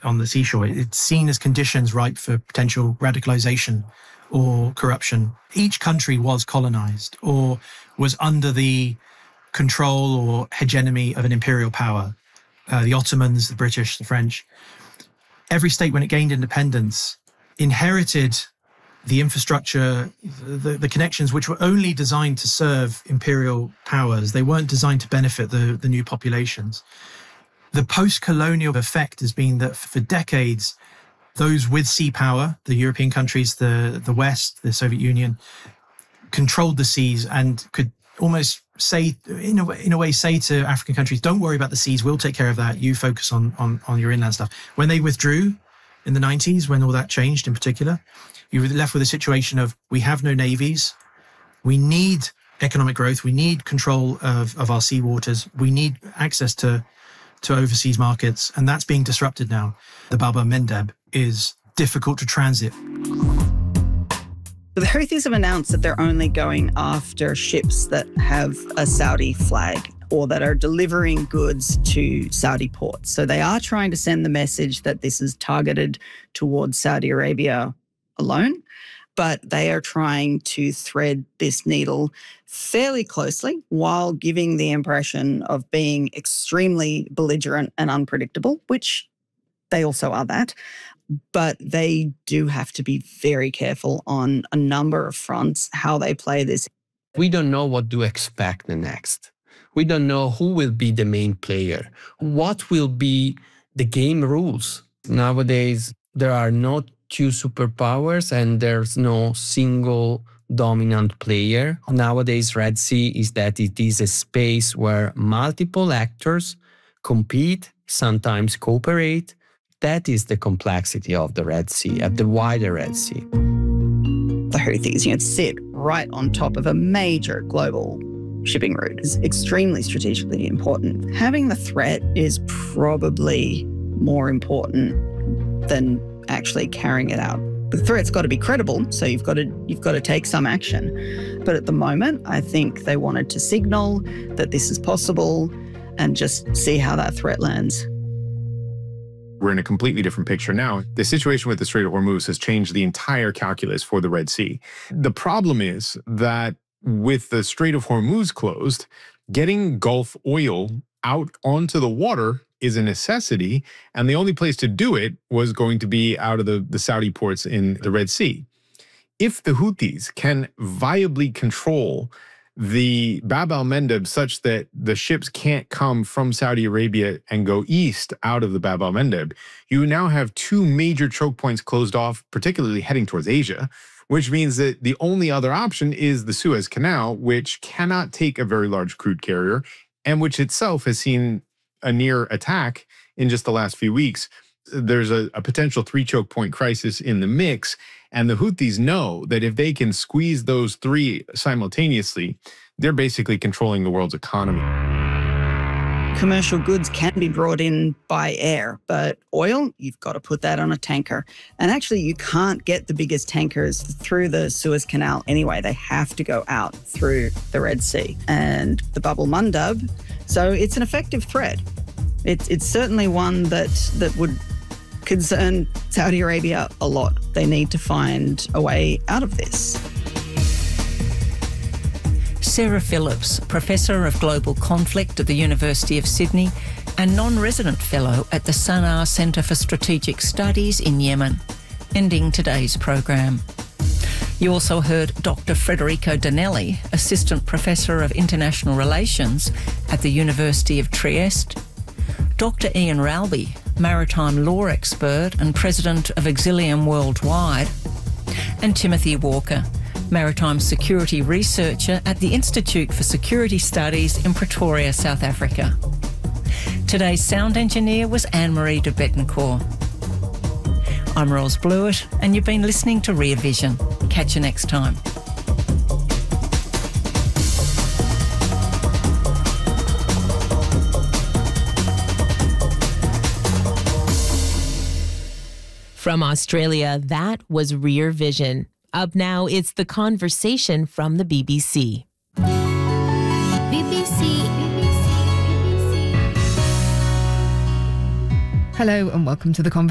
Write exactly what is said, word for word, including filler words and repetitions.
on the seashore. It's seen as conditions ripe for potential radicalization or corruption. Each country was colonized or was under the control or hegemony of an imperial power. Uh, the Ottomans, the British, the French. Every state, when it gained independence, inherited the infrastructure, the, the connections, which were only designed to serve imperial powers. They weren't designed to benefit the, the new populations. The post-colonial effect has been that for decades, those with sea power, the European countries, the, the West, the Soviet Union, controlled the seas and could almost say, in a way, in a way, say to African countries, don't worry about the seas, we'll take care of that, you focus on, on, on your inland stuff. When they withdrew in the nineties, when all that changed in particular, you were left with a situation of, we have no navies, we need economic growth, we need control of, of our sea waters, we need access to, to overseas markets, and that's being disrupted now. The Bab el-Mandeb is difficult to transit. The Houthis have announced that they're only going after ships that have a Saudi flag or that are delivering goods to Saudi ports. So they are trying to send the message that this is targeted towards Saudi Arabia alone, but they are trying to thread this needle fairly closely while giving the impression of being extremely belligerent and unpredictable, which they also are that. But they do have to be very careful on a number of fronts, how they play this. We don't know what to expect the next. We don't know who will be the main player. What will be the game rules? Nowadays, there are no two superpowers and there's no single dominant player. Nowadays, Red Sea is that it is a space where multiple actors compete, sometimes cooperate. That is the complexity of the Red Sea, of the wider Red Sea. The Houthis, you know, sit right on top of a major global shipping route. It's extremely strategically important. Having the threat is probably more important than actually carrying it out. The threat's got to be credible, so you've got to you've got to take some action. But at the moment, I think they wanted to signal that this is possible and just see how that threat lands. We're in a completely different picture now. The situation with the Strait of Hormuz has changed the entire calculus for the Red Sea. The problem is that with the Strait of Hormuz closed, getting Gulf oil out onto the water is a necessity, and the only place to do it was going to be out of the, the Saudi ports in the Red Sea. If the Houthis can viably control the Bab el-Mandeb such that the ships can't come from Saudi Arabia and go east out of the Bab el-Mandeb, you now have two major choke points closed off, particularly heading towards Asia, which means that the only other option is the Suez Canal, which cannot take a very large crude carrier and which itself has seen a near attack in just the last few weeks. There's a, a potential three choke point crisis in the mix. And the Houthis know that if they can squeeze those three simultaneously, they're basically controlling the world's economy. Commercial goods can be brought in by air, but oil, you've got to put that on a tanker. And actually, you can't get the biggest tankers through the Suez Canal anyway. They have to go out through the Red Sea and the Bab el-Mandeb. So it's an effective threat. It's, it's certainly one that, that would concern Saudi Arabia a lot. They need to find a way out of this. Sarah Phillips, Professor of Global Conflict at the University of Sydney and non-resident fellow at the Sana'a Centre for Strategic Studies in Yemen, ending today's program. You also heard Doctor Federico Danelli, Assistant Professor of International Relations at the University of Trieste, Doctor Ian Ralby, maritime law expert and president of Exilium Worldwide, and Timothy Walker, maritime security researcher at the Institute for Security Studies in Pretoria, South Africa. Today's sound engineer was Anne-Marie de Bettencourt. I'm Ros Blewett, and you've been listening to Rear Vision. Catch you next time. From Australia, that was Rear Vision. Up now, it's The Conversation from the B B C. B B C. Hello and welcome to The Conversation.